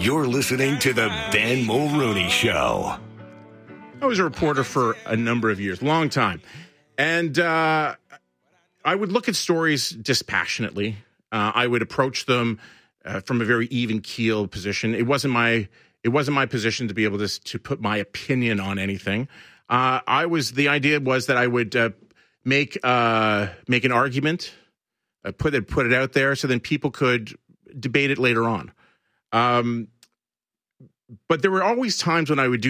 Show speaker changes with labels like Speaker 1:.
Speaker 1: You're listening to the Ben Mulrooney Show.
Speaker 2: I was a reporter for a number of years, long time. And I would look at stories dispassionately. I would approach them from a very even keel position. It wasn't my position to be able to put my opinion on anything. The idea was that I would make an argument, put it out there, so then people could debate it later on. But there were always times when I would do